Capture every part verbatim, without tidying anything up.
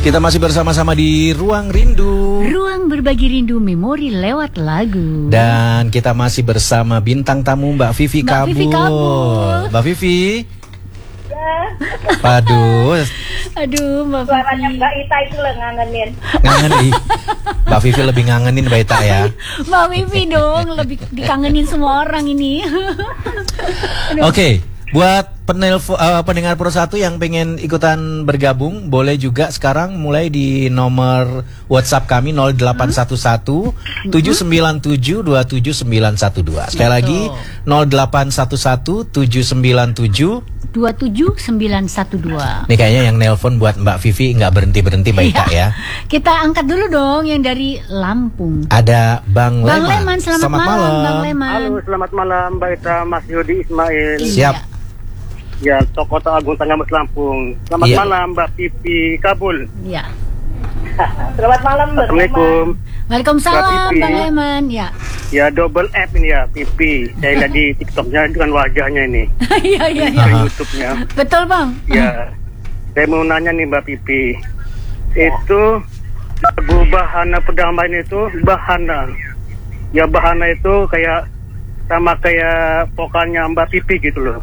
Kita masih bersama-sama di Ruang Rindu. Ruang berbagi rindu memori lewat lagu. Dan kita masih bersama bintang tamu Mbak Vivi Mbak Kabul. Vivi Kabul. Mbak Vivi. Ya. Aduh. Aduh, Mbak Suaranya Vivi. Mbak Ita itu lah ngangenin. Ngangenin. Mbak Vivi lebih ngangenin Mbak Ita ya. Mbak Vivi dong, lebih dikangenin semua orang ini. Oke, buat penelpon uh, pendengar Pro satu yang pengen ikutan bergabung, boleh juga sekarang mulai di nomor WhatsApp kami nol delapan satu satu tujuh sembilan tujuh dua tujuh sembilan satu dua. Sekali lagi nol delapan satu satu tujuh sembilan tujuh dua tujuh sembilan satu dua. Ini kayaknya yang nelpon buat Mbak Vivi nggak berhenti-berhenti Mbak Ita ya. Kita angkat dulu dong yang dari Lampung. Ada Bang, Bang Leman. Leman, selamat, selamat malam, malam Bang Leman. Halo, selamat malam Mbak Ita, Mas Yudi Ismail. Siap. Ya, Tokoh Agung Tengah Mas Lampung. Selamat Iya. malam Mbak Vivi Kabul. Ya. Selamat malam Mbak. Assalamualaikum. Waalaikumsalam Mbak Vivi. Bang Leman. Ya. Ya, double F ini ya, Vivi. Saya lihat di TikToknya dengan wajahnya ini. Iya, iya, Di iya. YouTube-nya. Betul, Bang. Ya, saya mau nanya nih Mbak Vivi. Itu lagu Bahana Perdamaian itu Bahana. Ya, Bahana itu kayak sama kayak vokalnya Mbak Vivi gitu loh.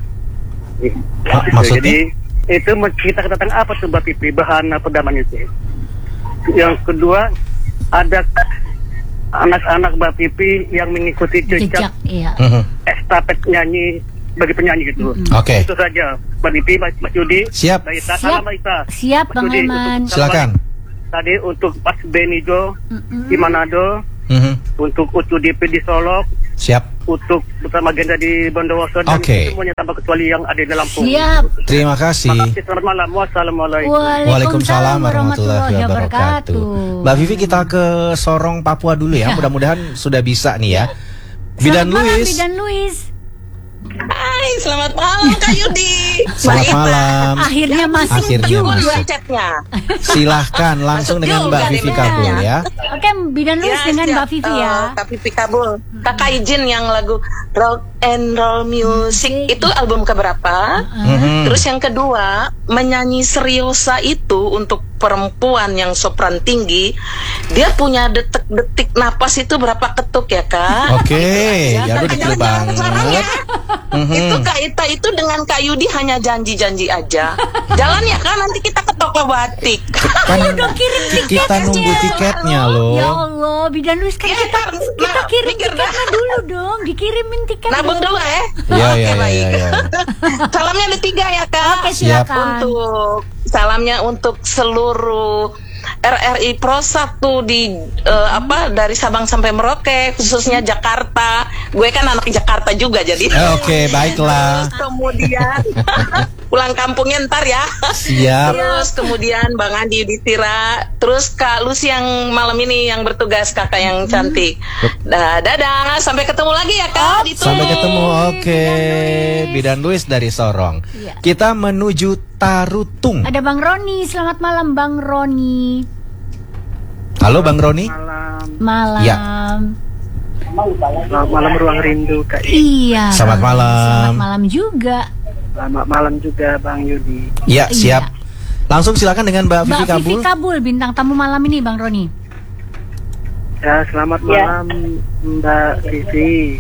Ma- Gitu. maksudnya? Jadi itu menceritakan tentang apa tuh Mbak Pipi, Bahana Perdamaian itu. Yang kedua, ada anak-anak Mbak Pipi yang mengikuti jejak, Jejak, iya. Mhm. estafet nyanyi bagi penyanyi gitu. Oke. Itu saja Mbak Pipi, Mas, Mas Yudi. Siap. Mbak Ita, Siap. salam Mbak Ita. Siap, Mas Bang Yudi, Leman. untuk- Silakan. Tadi untuk Pas Benijo Mm-mm. di Manado, Mhm. untuk Ucu D P di Solok, Siap. untuk bersama Genda di Bondowoso, dan Oke. semuanya tanpa kecuali yang ada di Lampung. Siap. Terima kasih. Makasih, selamat malam. Wassalamualaikum. Waalaikumsalam warahmatullahi wabarakatuh. Mbak Vivi, kita ke Sorong Papua dulu ya. Ya. Mudah-mudahan sudah bisa nih ya. Bidan Selamat malam, Luis. Bidan Luis. Hai, selamat malam Kak Yudi. Selamat malam. Akhirnya masuk Akhirnya juga. masuk. Dua chatnya. Silahkan langsung Masuk dengan juga Mbak nih Vivi Kabul bedanya. ya. Oke, Bidan Luis dengan siap. Mbak Vivi ya. Eh, Kak Vivi Kabul. Kakak izin yang lagu Rock and Roll Music itu album keberapa? Mhm. Terus yang kedua, menyanyi seriosa itu untuk perempuan yang sopran tinggi, dia punya detik-detik napas itu berapa ketuk ya Kak? Oke, ya udah Kakak detail jangan-jangan sekarang banget. ya. Mhm. Itu Kak Ita itu dengan Kak Yudi hanya janji-janji aja. Jalan ya kan, nanti kita ke toko batik. Kan kita nunggu tiketnya Ya loh. Allah, Bidan Luis kan Iya, kita kan. kita Nah, kirim pikir dah. tiketnya dulu dong, dikirimin tiket. Nabung dulu ya. Iya, Oke, iya, iya, baik. iya. Salamnya ada tiga ya Kak. Oke, silakan. Untuk salamnya untuk seluruh R R I Pro satu di eh, apa dari Sabang sampai Merauke, khususnya Jakarta. Gue kan anak Jakarta juga jadi. Eh, Oke, baiklah. Terus kemudian pulang kampungnya ntar ya. Siap. Terus kemudian Bang Andi Yudhistira, terus Kak Lucy yang malam ini yang bertugas, kakak yang cantik. Dah, dadah, sampai ketemu lagi ya Kak. di Sampai Tulung. ketemu. Oke, Bidan Luis dari Sorong. Iya. Kita menuju Tarutung. Ada Bang Roni, selamat malam Bang Roni. Halo Bang Roni. Malam. Malam. Ya. Selamat malam Ruang Rindu Kak. Iya. Selamat malam. Selamat malam juga. Selamat malam juga Bang Yudi. Ya, siap. Langsung silakan dengan Mbak Vivi Mbak Kabul. Vivi Kabul, bintang tamu malam ini Bang Roni. Ya, selamat Ya. malam Mbak Vivi.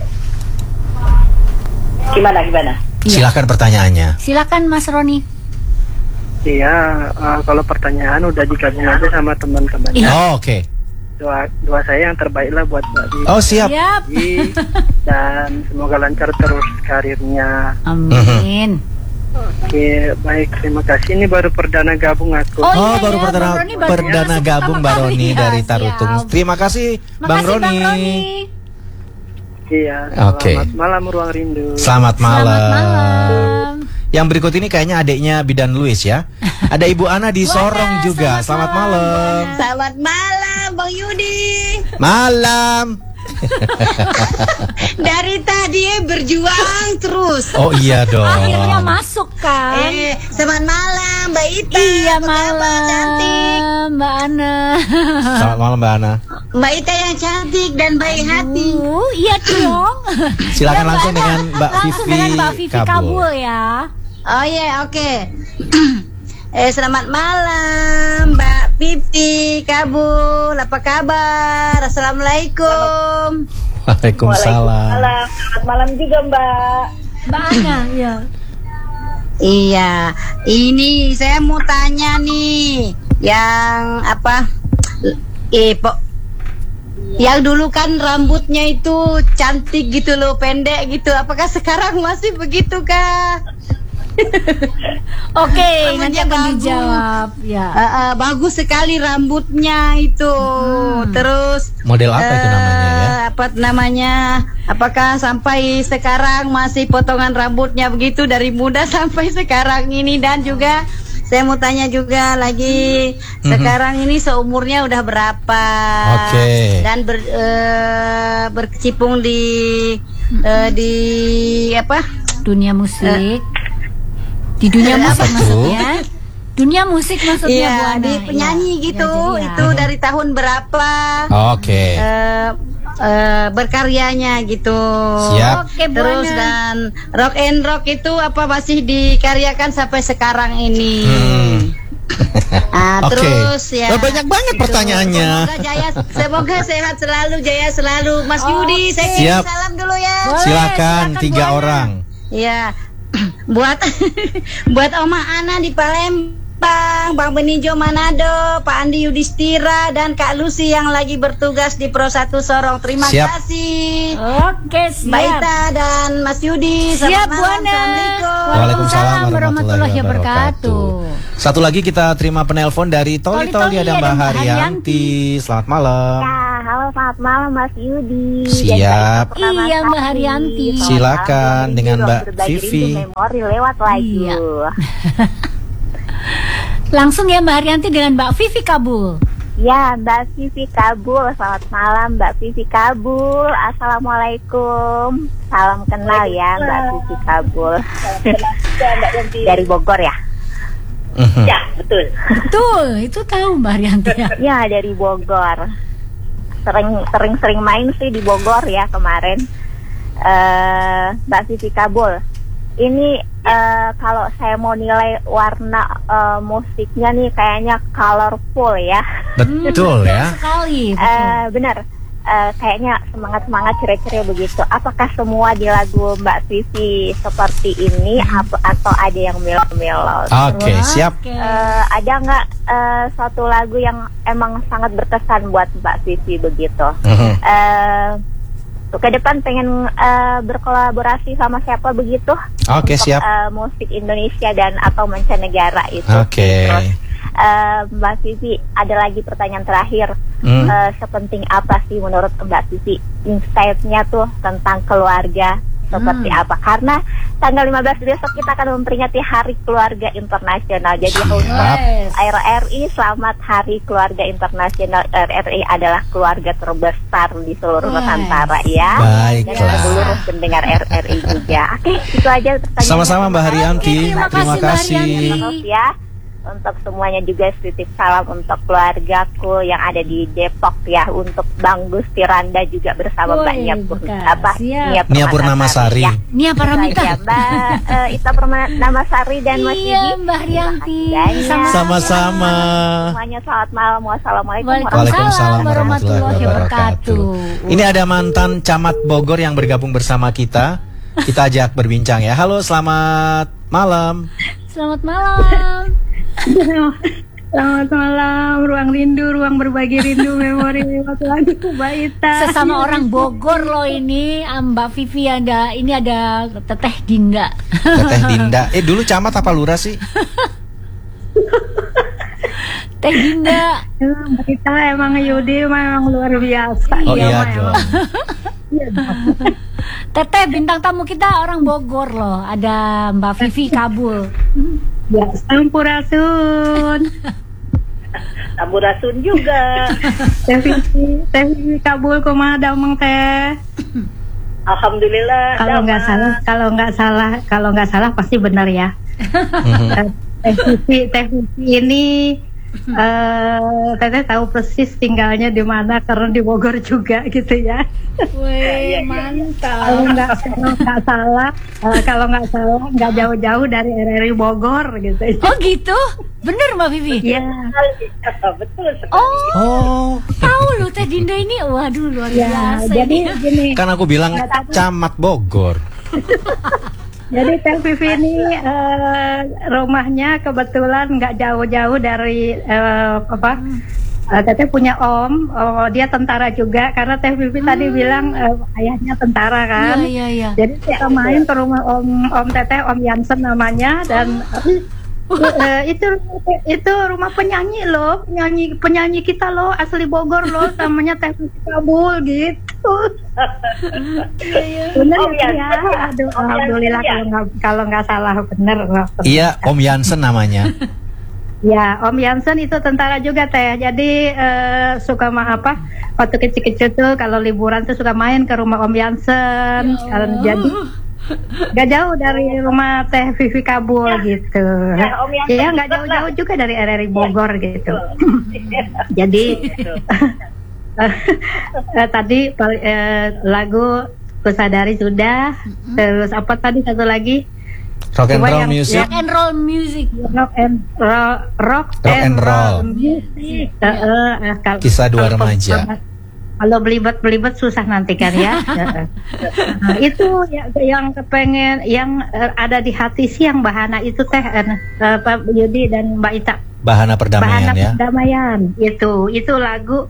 Gimana gimana? Iya. Silakan pertanyaannya. Silakan Mas Roni. Iya, eh, kalau pertanyaan udah digabung aja sama teman-teman. Iya. Oh, oke. Doa, doa saya yang terbaik lah buat Mbak Vivi. Oh, siap. Siap. Dan semoga lancar terus karirnya. Amin. Oke, baik, terima kasih. Ini baru perdana gabung aku. Oh, Oh, iya, baru iya, perdana Bang Roni baru perdana masuk gabung pertama Mbak kali. Roni Ya, dari siap. Tarutung. Terima kasih Bang Makasih, Roni. Bang Roni. Iya, Oke. selamat malam Ruang Rindu. Selamat malam. Selamat malam. Yang berikut ini kayaknya adiknya Bidan Luis ya. Ada Ibu Ana di Wah, Sorong juga. selamat Selamat malam, malam. Selamat malam Bang Yudi. Malam. Dari tadi berjuang terus. Oh iya dong. Akhirnya masuk kan? Eh, selamat malam Mbak Ita. Iya Apa kabar, malam, cantik. Mbak Ana. Selamat malam Mbak Ana. Mbak Ita yang cantik dan baik hati. Uh, iya dong. Silakan Ya, langsung Ana. dengan Mbak Langsung Vivi dengan Mbak Vivi Kabul. Kabul ya. Oh iya, oke. Eh selamat malam Mbak Pipi Kabul, apa kabar? Assalamualaikum. Waalaikumsalam. Selamat malam juga Mbak. Mbak Ana, ya. Iya, ini saya mau tanya nih, yang apa? Eh, po, yang dulu kan rambutnya itu cantik gitu loh, pendek gitu. Apakah sekarang masih begitu kah? Oke, nanti Rambutnya akan bagus. dijawab. Ya. Uh, uh, bagus sekali rambutnya itu. Hmm. Terus Model apa itu namanya ya? eh, Apa namanya? Apakah sampai sekarang masih potongan rambutnya begitu dari muda sampai sekarang ini? Dan juga saya mau tanya juga lagi, Mhm. sekarang ini seumurnya udah berapa? Oke. Dan ber, eh, berkecimpung di eh, di apa? Dunia musik. Di dunia Eh, musik apa tuh? maksudnya? Dunia musik maksudnya Bu Iya, Ana. di penyanyi Iya. gitu. Ya, jadi ya. Itu dari tahun berapa? Oke. eh eh, berkaryanya gitu. Siap. Oke, Bu Terus Ana. dan rock and rock itu apa masih dikaryakan sampai sekarang ini? Hmm. Ah, Oke. terus ya. Oh, banyak banget Gitu. pertanyaannya. Semoga Jaya, semoga sehat selalu, Jaya selalu. Mas Yudi, saya kirim Siap. salam dulu ya. Boleh, Silakan silakan, tiga Bu Ana. orang. Ya. buat buat Oma Ana di Palembang, Bang Benijo Manado, Pak Andi Yudhistira dan Kak Lucy yang lagi bertugas di Pro satu Sorong. Terima Siap. kasih. Oke, siap. Mbak Ita dan Mas Yudi. Selamat Siap, Bu malam. Ana. Assalamualaikum. Waalaikumsalam warahmatullahi wabarakatuh. Satu lagi kita terima penelpon dari Toli Toli, Toli-Toli, ada ada Mbak Mbak Haryanti. Haryanti. Selamat malam. Ya, halo selamat malam Mas Yudi. Siap. Dan Mbak Iya, Mbak Sari. Haryanti. Selamat Silakan malam. dengan Ruang Mbak Berbagi Vivi. Rindu Memori lewat lagu. Iya. Langsung ya Mbak Haryanti dengan Mbak Vivi Kabul. Ya, Mbak Vivi Kabul. Selamat malam Mbak Vivi Kabul. Assalamualaikum. Salam kenal ya Mbak Vivi Kabul. Dari Bogor ya? Mhm. Ya, betul. Betul, itu tahu Mbak Haryanti ya. Ya, dari Bogor. Sering sering sering main sih di Bogor ya kemarin. Eh, Mbak Vivi Kabul. Ini eh, kalau saya mau nilai warna eh, musiknya nih kayaknya colorful ya. Betul ya. Sekali, betul. Eh, benar. Eh, kayaknya semangat-semangat ceria-ceria begitu. Apakah semua di lagu Mbak Vivi seperti ini apa, atau ada yang melo-melo? Oke, siap. Oke. Eh, ada nggak eh, suatu lagu yang emang sangat berkesan buat Mbak Vivi begitu? Mhm. Eh, ke depan pengen eh, berkolaborasi sama siapa begitu? Oke, Untuk, siap. eh, musik Indonesia dan atau mancanegara itu. Oke. Terus, eh, Mbak Vivi, ada lagi pertanyaan terakhir. Hmm. Eh, sepenting apa sih menurut Mbak Vivi insight-nya tuh tentang keluarga seperti Hmm. apa? Karena tanggal lima belas besok kita akan memperingati Hari Keluarga Internasional. Jadi Siap. untuk Yes. R R I, selamat Hari Keluarga Internasional. R R I adalah keluarga terbesar di seluruh Yes. Nusantara ya. Dan Baiklah. seluruh pendengar R R I juga. Oke, itu aja pertanyaannya. Sama-sama Mbak Haryanti. Oke, terima Terima kasih, Mbak kasih. Haryanti. Maaf ya. Untuk semuanya juga titip salam untuk keluargaku yang ada di Depok ya, untuk Bang Gusti Randa juga bersama Woi, Mbak Nia Pur bukan. apa Siap. Nia Purnamasari. ya. Nia Itu Paramita. aja, Mbak eh, Ita Purnamasari dan Mas Iya, Yudi. Mbak Haryanti. Terima kasih banyak. Sama-sama. Semuanya selamat malam. Wassalamualaikum Waalaikumsalam Waalaikumsalam warahmatullahi wabarakatuh. Ini ada mantan camat Bogor yang bergabung bersama kita. Kita ajak berbincang ya. Halo, selamat malam. Selamat malam. Selamat malam, ruang rindu, ruang berbagi rindu, memori lewat lagu Mbak Ita. Sesama orang Bogor loh ini, Mbak Vivi ada, ini ada Teteh Dinda. Teteh Dinda. Eh dulu camat apa lurah sih? Teh Dinda. Emang Mbak Ita emang Yudi memang luar biasa. Oh iya Mah, dong. emang. Iya dong. Teteh bintang tamu kita orang Bogor loh. Ada Mbak Vivi Kabul. Ya, sampurasun. Sampurasun juga. Teh Vivi, Teh Vivi Kabul kumaha damang teh. Alhamdulillah. Kalau nggak damai. salah, kalau nggak salah, kalau nggak salah pasti benar ya. Mhm. Teh Vivi, Teh Vivi ini uh, Teteh tahu persis tinggalnya di mana karena di Bogor juga gitu ya. Wih, Kalau mantap. nggak kalau nggak salah, uh, kalau nggak salah nggak jauh-jauh dari R R I Bogor gitu. Oh gitu? Bener Mbak Vivi? Iya. Betul sekali. Oh, Oh, tahu lu Teh Dinda ini. Waduh, luar Ya, biasa. jadi ini. gini. kan aku bilang camat Bogor. Jadi Teh Vivi ini eh, rumahnya kebetulan nggak jauh-jauh dari eh, apa? Eh, Teteh punya om, oh, dia tentara juga karena Teh Vivi tadi bilang eh, ayahnya tentara kan. Iya, iya, iya. Jadi kita main ke rumah om om Teteh, Om Yansen namanya dan eh, eh, itu itu rumah penyanyi loh, penyanyi penyanyi kita loh asli Bogor loh, namanya Teh Vivi Kabul gitu. Bener Om ya, Yansen ya? aduh, Om alhamdulillah Yansen ya? kalau nggak kalau nggak salah bener. Iya, Om Yansen namanya. Ya, Om Yansen itu tentara juga Teh. Jadi eh, suka mah apa? Waktu kecil-kecil tuh kalau liburan tuh suka main ke rumah Om Yansen. Kalau jadi nggak jauh dari rumah Teh Vivi Kabul gitu. Ya, Om Yansen Ya nggak juga jauh-jauh lah. juga dari R R I Bogor gitu. Jadi eh, tadi pal- eh, lagu Kusadari sudah. Terus apa tadi satu lagi? Rock and Coba roll yang- music. Rock and roll music. Rock and roll, rock, Rock and roll. music. Uh, uh, uh, kal- Kisah dua kalau- remaja. Kalau belibet-belibet susah nanti kan ya. Uh, uh. Nah, itu ya, yang kepengen, yang uh, ada di hati sih yang Bahana itu Teh, uh, uh, Pak Yudi dan Mbak Ita. Bahana perdamaian Bahana ya. Perdamaian itu itu lagu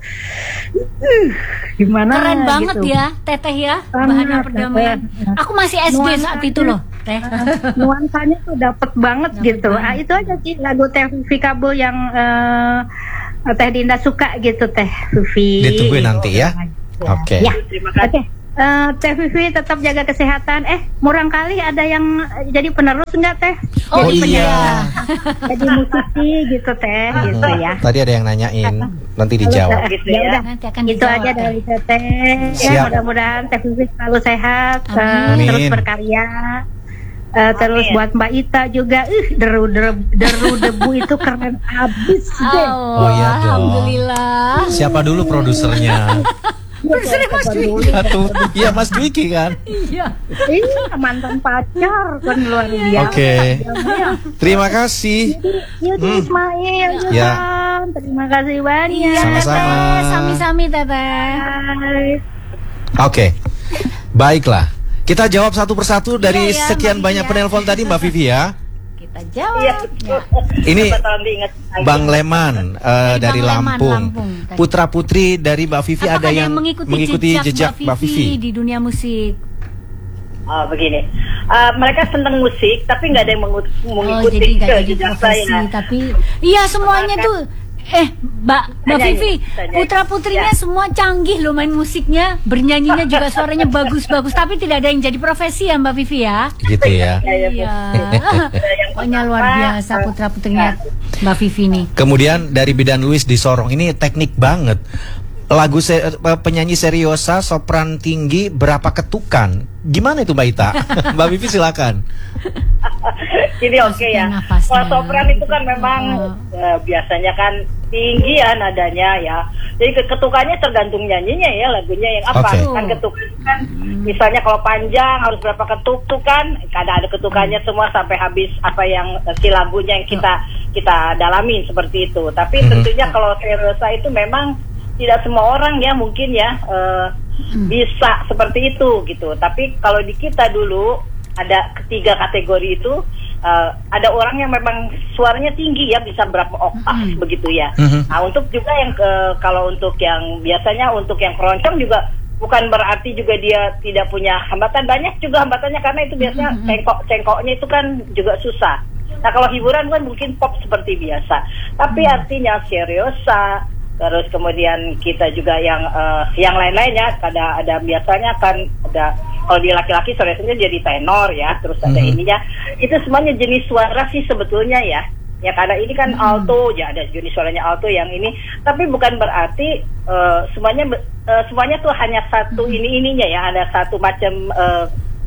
uh, gimana? Keren banget gitu. ya, Teteh ya. Banget, Bahana perdamaian. banget. Aku masih S D saat Nuansanya- itu loh, Teh. Nuansanya tuh dapet banget Dapet gitu. banget. Ah, itu aja sih lagu Teh Vivi Kabul yang eh, Teh Dinda suka gitu Teh Vivi. Ditungguin nanti ya. Oke. Ya. Terima Oke. kasih. Eh, Teh Vivi tetap jaga kesehatan. Eh, murang kali ada yang eh, jadi penerus enggak Teh? Oh, Oh Jadi iya. penyanyi, jadi musisi gitu Teh, gitu ya. Tadi ada yang nanyain, nanti dijawab. Gitu Ya ya. udah. Nanti akan Itu dijawab, aja Teh. dari Teteh. Ya, Siap. mudah-mudahan Teh Vivi selalu sehat, eh, Amin. terus berkarya. Eh, terus Amin. buat Mbak Ita juga, ih deru deru, deru debu itu keren abis deh. Oh, Oh, iya dong. alhamdulillah. Siapa dulu produsernya? Produsernya Mas Dwiki. Satu, iya Mas Dwiki kan. Iya. Iya mantan pacar kan luar biasa. Oke. Terima kasih. Yudi Hmm. Ismail juga. Ya. Terima kasih banyak. Iya, Sama-sama. Teteh. Sami-sami, Teteh. Hai. Oke. Baiklah. Kita jawab satu persatu dari Iya, ya, sekian Mbak banyak Vivi ya. penelpon tadi Mbak Vivi ya. Kita jawab. Iya. Ya. Ini Siapa tahu diingat lagi. Bang Leman eh, Dari dari Bang Leman, Lampung. Lampung. Putra putri dari Mbak Vivi Apakah ada yang mengikuti, jejak, Mbak Vivi. di dunia musik? Oh, begini. Uh, mereka senang musik, tapi nggak ada yang mengu- Oh, mengikuti jadi nggak ke jadi jejak profesi, saya. tapi iya semuanya tuh. Eh, Mbak Mbak Nyanyi, Vivi, nyanyi. putra putrinya Ya. semua canggih loh main musiknya, bernyanyinya juga suaranya bagus-bagus, tapi tidak ada yang jadi profesi ya Mbak Vivi ya. Gitu ya. Ya, ya, Iya. yang Pokoknya luar pertama, biasa putra putrinya Mbak Vivi nih. Kemudian dari Bidan Luis di Sorong ini teknik banget. Lagu se- eh, penyanyi seriosa sopran tinggi berapa ketukan? Gimana itu Mbak Ita? Mbak Vivi silakan. Jadi oke ya. Nafasnya. Kalau sopran itu kan memang eh, biasanya kan tinggi ya nadanya ya. Jadi ke- ketukannya tergantung nyanyinya ya lagunya yang apa. Oke. Kan ketukan kan misalnya kalau panjang harus berapa ketuk tuh kan. Kadang ada ketukannya semua sampai habis apa yang eh, si lagunya yang kita kita dalamin seperti itu. Tapi Mhm. tentunya kalau seriosa itu memang tidak semua orang ya mungkin ya eh, bisa seperti itu gitu. Tapi kalau di kita dulu ada ketiga kategori itu uh, ada orang yang memang suaranya tinggi ya bisa berapa oktav Hmm. begitu ya. Mhm. Nah untuk juga yang ke, kalau untuk yang biasanya untuk yang keroncong juga bukan berarti juga dia tidak punya hambatan, banyak juga hambatannya karena itu biasanya cengkok cengkoknya itu kan juga susah. Nah kalau hiburan kan mungkin pop seperti biasa, tapi artinya seriosa. Terus kemudian kita juga yang uh, yang lain-lainnya ada ada biasanya kan ada kalau di laki-laki seriusnya jadi tenor ya, terus ada Mhm. ininya. Itu semuanya jenis suara sih sebetulnya ya. Ya karena ini kan alto ya ada jenis suaranya alto yang ini, tapi bukan berarti uh, semuanya uh, semuanya tuh hanya satu ini ininya ya, ada satu macam uh,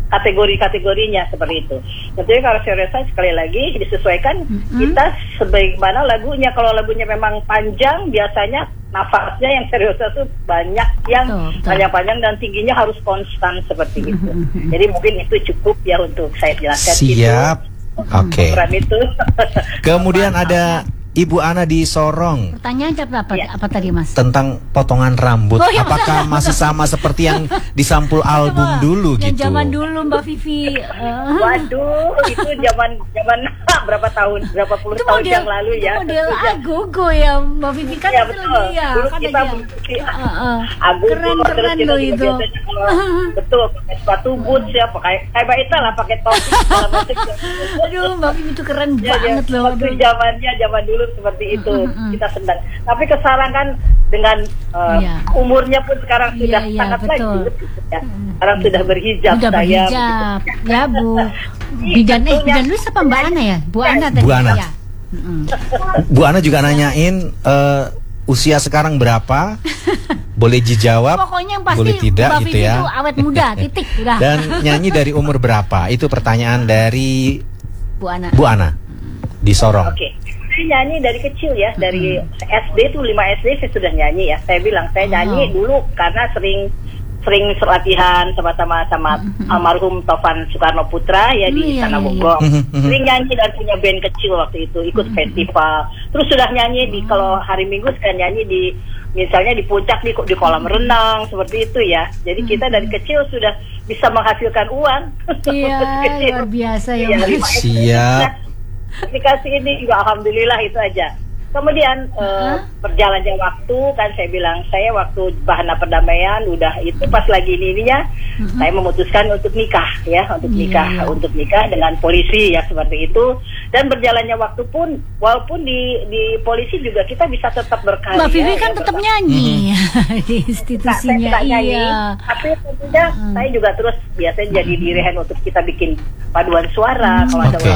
kategori-kategorinya seperti itu. Tentunya kalau seriosa sekali lagi disesuaikan Mm-hmm. kita sebagaimana lagunya. Kalau lagunya memang panjang, biasanya nafasnya yang seriosa tuh banyak yang Betul, betul. panjang-panjang dan tingginya harus konstan seperti itu. Jadi mungkin itu cukup ya untuk saya jelaskan. Siap. Itu, Oke. program itu. Kemudian ada Ibu Ana di Sorong Pertanyaan apa, apa, Ya. apa tadi Mas? tentang potongan rambut. Oh, iya. Apakah masih sama seperti yang di sampul album Coba, dulu yang gitu? zaman dulu Mbak Vivi. eh, Waduh, itu zaman zaman berapa tahun, berapa puluh itu tahun model, yang lalu itu ya. model Tentu saja. Agogo ya Mbak Vivi kan Iya, itu betul. lagi ya. Dulu Kan kita ada- mengikuti Ah, ah. Agogo, Keren terus keren kita loh juga itu. biasanya kalau- betul, pakai sepatu boots ya, pakai kayak Mbak Ita lah, pakai topi segala macam. Aduh Mbak Vivi itu keren Ya, ya, banget loh. waktu Aduh. zamannya zaman dulu seperti itu Mm, mm, mm. kita senang. Tapi sekarang kan dengan uh, Iya. umurnya pun sekarang Iya, sudah iya, sangat betul. lanjut. gitu ya. Sekarang sudah berhijab Udah saya. berhijab ya Bu. Bidan eh tentunya. bidan lu siapa Mbak Ana ya? Bu Ana tadi. Bu Ana. Ya. Mm-mm. Bu Ana juga nanyain eh, usia sekarang berapa? Boleh dijawab, Pokoknya yang pasti boleh tidak Mbak gitu Vivi ya. itu awet muda, titik udah. Dan nyanyi dari umur berapa? Itu pertanyaan dari Bu Ana. Bu Ana di Sorong. Oke, saya nyanyi dari kecil ya, dari S D tuh lima S D saya sudah nyanyi ya. Saya bilang saya nyanyi Oh. dulu karena sering sering latihan sama-sama sama almarhum Tovan Soekarno Putra ya di Hmm, iya, Istana iya, iya. Bogor. Mhm, mhm. Sering nyanyi dan punya band kecil waktu itu, ikut festival. Terus sudah nyanyi di kalau hari Minggu saya nyanyi di misalnya di puncak di di kolam renang seperti itu ya. Jadi kita dari kecil sudah bisa menghasilkan uang. Iya, Dari kecil. luar biasa ya, Iya, Mas. lima S D. Siap. Nah, aplikasi ini juga alhamdulillah itu aja. Kemudian eh, berjalannya waktu kan saya bilang saya waktu Bahana Perdamaian udah itu pas lagi ini ininya saya memutuskan untuk nikah ya untuk Iya, nikah iya. untuk nikah dengan polisi ya seperti itu dan berjalannya waktu pun walaupun di di polisi juga kita bisa tetap berkarya. Mbak Vivi ya, kan tetap berkarya. nyanyi di Nah, saya institusinya. suka nyanyi, Iya. tapi tentunya saya juga terus biasanya jadi dirihen untuk kita bikin paduan suara kalau ada Oke.